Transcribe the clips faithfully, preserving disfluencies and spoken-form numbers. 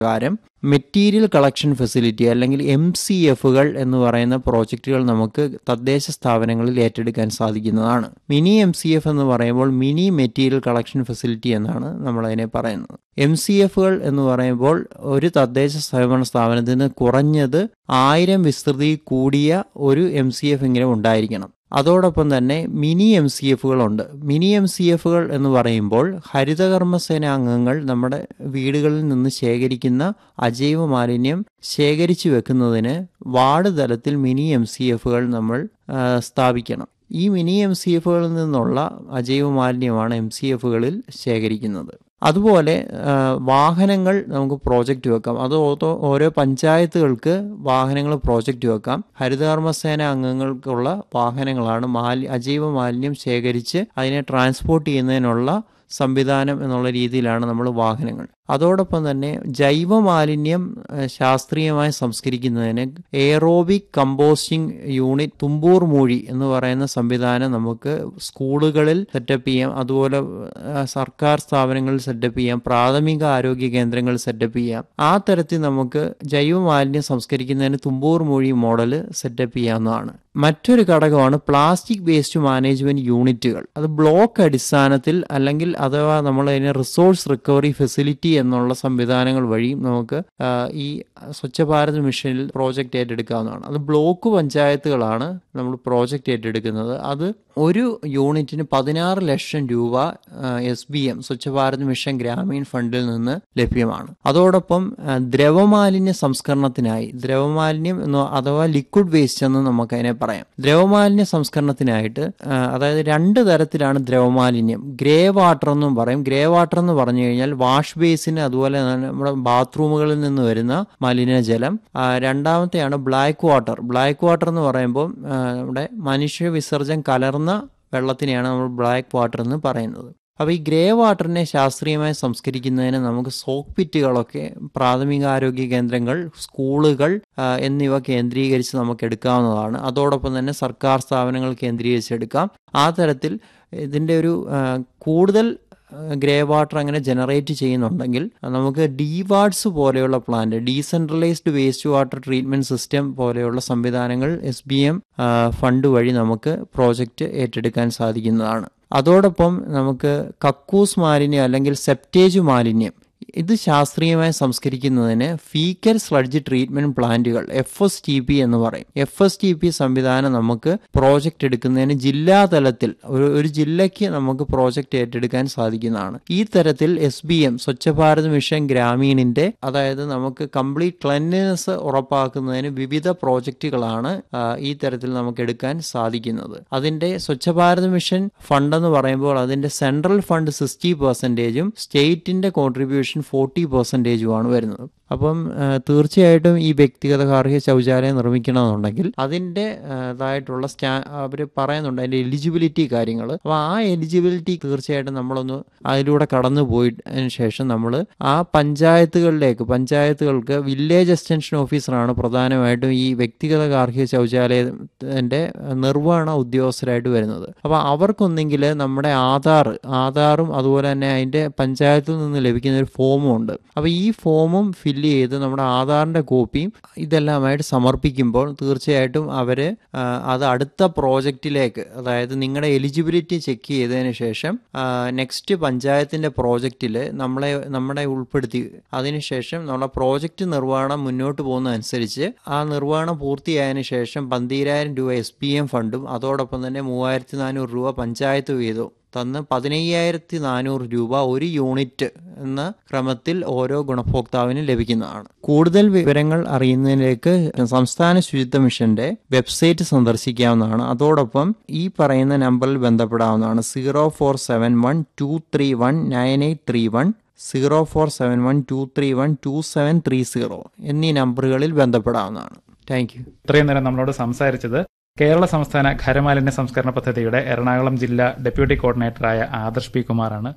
പ്രകാരം material collection facility അല്ലെങ്കിൽ M C എഫുകൾ എന്ന് പറയുന്ന പ്രോജക്റ്റുകൾ നമുക്ക് തദ്ദേശ സ്ഥാപനങ്ങളിൽ ഏറ്റെടുക്കാൻ സാധിക്കുന്നതാണ്. മിനി എം സി എഫ് എന്ന് പറയുമ്പോൾ മിനി മെറ്റീരിയൽ കളക്ഷൻ ഫെസിലിറ്റി എന്നാണ് നമ്മളതിനെ പറയുന്നത്. എം സി എഫുകൾ എന്ന് പറയുമ്പോൾ ഒരു തദ്ദേശ സ്വയംഭരണ സ്ഥാപനത്തിന് കുറഞ്ഞത് ആയിരം വിസ്തൃതി കൂടിയ ഒരു എം സി എഫ് എങ്കിലും ഉണ്ടായിരിക്കണം. അതോടൊപ്പം തന്നെ mini M C എഫുകളുണ്ട്. Mini M C എഫുകൾ എന്ന് പറയുമ്പോൾ ഹരിതകർമ്മസേന അംഗങ്ങൾ നമ്മുടെ വീടുകളിൽ നിന്ന് ശേഖരിക്കുന്ന അജൈവ മാലിന്യം ശേഖരിച്ചു വെക്കുന്നതിന് വാർഡ് തലത്തിൽ മിനി എം സി എഫുകൾ നമ്മൾ സ്ഥാപിക്കണം. ഈ മിനി എം സി എഫുകളിൽ നിന്നുള്ള അജൈവ മാലിന്യമാണ് എം സി എഫുകളിൽ ശേഖരിക്കുന്നത്. അതുപോലെ വാഹനങ്ങൾ നമുക്ക് പ്രോജക്റ്റ് വെക്കാം. അത് ഓരോ പഞ്ചായത്തുകൾക്ക് വാഹനങ്ങൾ പ്രോജക്റ്റ് വെക്കാം. ഹരിതകർമ്മസേന അംഗങ്ങൾക്കുള്ള വാഹനങ്ങളാണ് മാലി അജൈവ മാലിന്യം ശേഖരിച്ച് അതിനെ ട്രാൻസ്പോർട്ട് ചെയ്യുന്നതിനുള്ള സംവിധാനം എന്നുള്ള രീതിയിലാണ് നമ്മൾ വാഹനങ്ങൾ. അതോടൊപ്പം തന്നെ ജൈവ മാലിന്യം ശാസ്ത്രീയമായി സംസ്കരിക്കുന്നതിന് aerobic composting unit Thumboor Moozhi എന്ന് പറയുന്ന സംവിധാനം നമുക്ക് സ്കൂളുകളിൽ സെറ്റപ്പ് ചെയ്യാം. അതുപോലെ സർക്കാർ സ്ഥാപനങ്ങളിൽ സെറ്റപ്പ് ചെയ്യാം. പ്രാഥമിക ആരോഗ്യ കേന്ദ്രങ്ങൾ സെറ്റപ്പ് ചെയ്യാം. ആ തരത്തിൽ നമുക്ക് ജൈവ മാലിന്യം സംസ്കരിക്കുന്നതിന് തുമ്പൂർ മൂഴി മോഡൽ സെറ്റപ്പ് ചെയ്യാവുന്നതാണ്. മറ്റൊരു ഘടകമാണ് പ്ലാസ്റ്റിക് വേസ്റ്റ് മാനേജ്മെന്റ് യൂണിറ്റുകൾ. അത് ബ്ലോക്ക് അടിസ്ഥാനത്തിൽ അല്ലെങ്കിൽ അഥവാ നമ്മൾ അതിനെ റിസോഴ്സ് റിക്കവറി ഫെസിലിറ്റി എന്നുള്ള സംവിധാനങ്ങൾ വഴി നമുക്ക് ഈ സ്വച്ഛ ഭാരത് മിഷനിൽ പ്രോജക്റ്റ് ഏറ്റെടുക്കാവുന്നതാണ്. അത് ബ്ലോക്ക് പഞ്ചായത്തുകളാണ് നമ്മൾ പ്രോജക്റ്റ് ഏറ്റെടുക്കുന്നത്. അത് ഒരു യൂണിറ്റിന് പതിനാറ് ലക്ഷം രൂപ S B M Swachh Bharat mission Gramin ഫണ്ടിൽ നിന്ന് ലഭ്യമാണ്. അതോടൊപ്പം ദ്രവമാലിന്യ സംസ്കരണത്തിനായി ദ്രവമാലിന്യം എന്ന് അഥവാ ലിക്വിഡ് വേസ്റ്റ് എന്ന് നമുക്കതിനെ പറയാം. ദ്രവമാലിന്യ സംസ്കരണത്തിനായിട്ട് അതായത് രണ്ട് തരത്തിലാണ് ദ്രവമാലിന്യം. ഗ്രേ വാട്ടർ എന്നും പറയും. ഗ്രേ വാട്ടർ എന്ന് പറഞ്ഞു കഴിഞ്ഞാൽ വാഷ് ബേസിന് അതുപോലെ നമ്മുടെ ബാത്റൂമുകളിൽ നിന്ന് വരുന്ന മലിനജലം. രണ്ടാമത്തെയാണ് ബ്ലാക്ക് വാട്ടർ. ബ്ലാക്ക് വാട്ടർ എന്ന് പറയുമ്പോൾ നമ്മുടെ മനുഷ്യ വിസർജനം കലർന്ന വെള്ളത്തിനെയാണ് നമ്മൾ ബ്ലാക്ക് വാട്ടർ എന്ന് പറയുന്നത്. അപ്പോൾ ഈ ഗ്രേ വാട്ടറിനെ ശാസ്ത്രീയമായി സംസ്കരിക്കുന്നതിന് നമുക്ക് സോക്ക് പിറ്റുകളൊക്കെ പ്രാഥമികാരോഗ്യ കേന്ദ്രങ്ങൾ, സ്കൂളുകൾ എന്നിവ കേന്ദ്രീകരിച്ച് നമുക്ക് എടുക്കാവുന്നതാണ്. അതോടൊപ്പം തന്നെ സർക്കാർ സ്ഥാപനങ്ങൾ കേന്ദ്രീകരിച്ചെടുക്കാം. ആ തരത്തിൽ ഇതിൻ്റെ ഒരു കൂടുതൽ ഗ്രേ വാട്ടർ അങ്ങനെ ജനറേറ്റ് ചെയ്യുന്നുണ്ടെങ്കിൽ നമുക്ക് ഡിവാർഡ്സ് പോലെയുള്ള plant, decentralised waste water treatment system പോലെയുള്ള സംവിധാനങ്ങൾ എസ് ബി എം ഫണ്ട് വഴി നമുക്ക് പ്രോജക്റ്റ് ഏറ്റെടുക്കാൻ സാധിക്കുന്നതാണ്. അതോടൊപ്പം നമുക്ക് കക്കൂസ് മാലിന്യം അല്ലെങ്കിൽ സെപ്റ്റേജ് മാലിന്യം ഇത് ശാസ്ത്രീയമായി സംസ്കരിക്കുന്നതിന് ഫീക്കൽ സ്ലഡ്ജ് ട്രീറ്റ്മെന്റ് പ്ലാന്റുകൾ എഫ് എസ് ടി പി എന്ന് പറയും. എഫ് എസ് ടി പി സംവിധാനം നമുക്ക് പ്രോജക്റ്റ് എടുക്കുന്നതിന് ജില്ലാ തലത്തിൽ ഒരു ഒരു ജില്ലയ്ക്ക് നമുക്ക് പ്രോജക്റ്റ് ഏറ്റെടുക്കാൻ സാധിക്കുന്നതാണ്. ഈ തരത്തിൽ S B M Swachh Bharat mission ഗ്രാമീണിന്റെ അതായത് നമുക്ക് കംപ്ലീറ്റ് ക്ലെൻലിനെസ് ഉറപ്പാക്കുന്നതിന് വിവിധ പ്രോജക്റ്റുകളാണ് ഈ തരത്തിൽ നമുക്ക് എടുക്കാൻ സാധിക്കുന്നത്. അതിന്റെ സ്വച്ഛ ഭാരത് മിഷൻ ഫണ്ട് എന്ന് പറയുമ്പോൾ അതിന്റെ സെൻട്രൽ ഫണ്ട് സിക്സ്റ്റി പെർസെന്റേജും സ്റ്റേറ്റിന്റെ കോൺട്രിബ്യൂഷൻ ഫോർട്ടി പെർസെന്റേജുമാണ് വരുന്നത്. അപ്പം തീർച്ചയായിട്ടും ഈ വ്യക്തിഗത ഗാർഹിക ശൗചാലയം നിർമ്മിക്കണമെന്നുണ്ടെങ്കിൽ അതിൻ്റെ ഇതായിട്ടുള്ള സ്റ്റാ അവർ പറയുന്നുണ്ട് അതിൻ്റെ എലിജിബിലിറ്റി കാര്യങ്ങൾ. അപ്പോൾ ആ എലിജിബിലിറ്റി തീർച്ചയായിട്ടും നമ്മളൊന്ന് അതിലൂടെ കടന്നു പോയതിനു ശേഷം നമ്മൾ ആ പഞ്ചായത്തുകളിലേക്ക് പഞ്ചായത്തുകൾക്ക് വില്ലേജ് എക്സ്റ്റൻഷൻ ഓഫീസറാണ് പ്രധാനമായിട്ടും ഈ വ്യക്തിഗത ഗാർഹിക ശൗചാലയത്തിൻ്റെ നിർവഹണ ഉദ്യോഗസ്ഥരായിട്ട് വരുന്നത്. അപ്പോൾ അവർക്കൊന്നെങ്കിൽ നമ്മുടെ ആധാർ ആധാറും അതുപോലെ തന്നെ അതിൻ്റെ പഞ്ചായത്തിൽ നിന്ന് ലഭിക്കുന്ന ഒരു ഫോമും ഉണ്ട്. അപ്പോൾ ഈ ഫോമും ഫില്ല് ചെയ്ത് നമ്മുടെ ആധാറിൻ്റെ കോപ്പിയും ഇതെല്ലാമായിട്ട് സമർപ്പിക്കുമ്പോൾ തീർച്ചയായിട്ടും അവർ അത് അടുത്ത പ്രോജക്റ്റിലേക്ക് അതായത് നിങ്ങളുടെ എലിജിബിലിറ്റി ചെക്ക് ചെയ്തതിന് ശേഷം നെക്സ്റ്റ് പഞ്ചായത്തിൻ്റെ പ്രോജക്റ്റിൽ നമ്മളെ നമ്മളെ ഉൾപ്പെടുത്തി അതിനുശേഷം നമ്മുടെ പ്രോജക്റ്റ് നിർവഹണം മുന്നോട്ട് പോകുന്നതനുസരിച്ച് ആ നിർവഹണം പൂർത്തിയായതിനു ശേഷം പന്തീരായിരം രൂപ എസ് പി എം ഫണ്ടും അതോടൊപ്പം തന്നെ മൂവായിരത്തി നാനൂറ് രൂപ പഞ്ചായത്ത് വീതവും തന്ന് പതിനയ്യായിരത്തി നാനൂറ് രൂപ ഒരു യൂണിറ്റ് എന്ന ക്രമത്തിൽ ഓരോ ഗുണഭോക്താവിനും ലഭിക്കുന്നതാണ്. കൂടുതൽ വിവരങ്ങൾ അറിയുന്നതിലേക്ക് സംസ്ഥാന ശുചിത്വ മിഷന്റെ വെബ്സൈറ്റ് സന്ദർശിക്കാവുന്നതാണ്. അതോടൊപ്പം ഈ പറയുന്ന നമ്പറിൽ ബന്ധപ്പെടാവുന്നതാണ്. Zero four seven one two three one nine eight three one zero four seven one two three one two seven three zero എന്നീ നമ്പറുകളിൽ ബന്ധപ്പെടാവുന്നതാണ്. Thank you. ഇത്രയും നേരം നമ്മളോട് സംസാരിച്ചത് കേരള സംസ്ഥാന ഖരമാലിന്യ സംസ്കരണ പദ്ധതിയുടെ എറണാകുളം ജില്ലാ ഡെപ്യൂട്ടി കോർഡിനേറ്ററായ ആദർശ് പി കുമാറാണ്.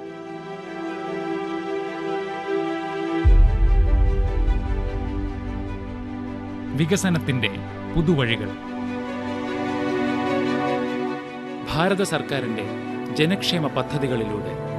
വികസനത്തിന്റെ പുതുവഴികൾ. ഭാരത സർക്കാരിന്റെ ജനക്ഷേമ പദ്ധതികളിലൂടെ